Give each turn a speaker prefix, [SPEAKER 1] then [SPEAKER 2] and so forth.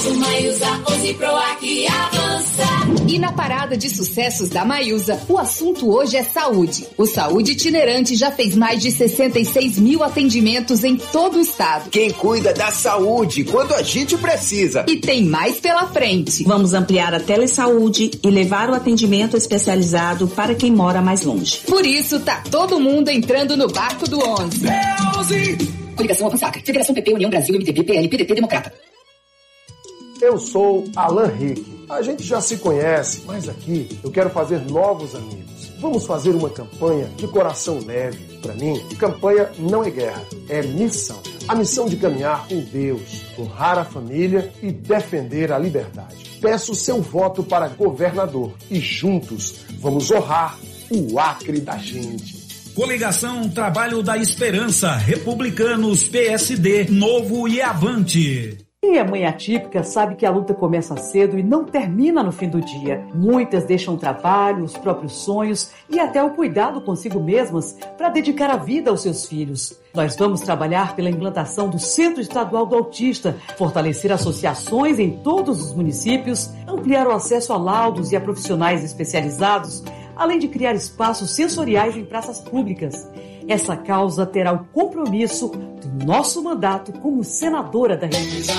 [SPEAKER 1] Sucesso Maiusa, 11 Proac avança.
[SPEAKER 2] E na parada de sucessos da Maiusa, o assunto hoje é saúde. O Saúde Itinerante já fez mais de 66 mil atendimentos em todo o estado.
[SPEAKER 3] Quem cuida da saúde quando a gente precisa.
[SPEAKER 2] E tem mais pela frente.
[SPEAKER 4] Vamos ampliar a telesaúde e levar o atendimento especializado para quem mora mais longe.
[SPEAKER 2] Por isso, tá todo mundo entrando no barco do 11. Coligação Avançacre, Federação PP, União Brasil, MDB, PL, PDT, Democrata.
[SPEAKER 5] Eu sou Alan Rick. A gente já se conhece, mas aqui eu quero fazer novos amigos. Vamos fazer uma campanha de coração leve. Para mim, campanha não é guerra, é missão. A missão de caminhar com Deus, honrar a família e defender a liberdade. Peço seu voto para governador e juntos vamos honrar o Acre da gente.
[SPEAKER 6] Coligação Trabalho da Esperança, Republicanos, PSD, Novo e Avante.
[SPEAKER 7] Quem é mãe atípica sabe que a luta começa cedo e não termina no fim do dia. Muitas deixam o trabalho, os próprios sonhos e até o cuidado consigo mesmas para dedicar a vida aos seus filhos. Nós vamos trabalhar pela implantação do Centro Estadual do Autista, fortalecer associações em todos os municípios, ampliar o acesso a laudos e a profissionais especializados, além de criar espaços sensoriais em praças públicas. Essa causa terá o compromisso do nosso mandato como senadora da República.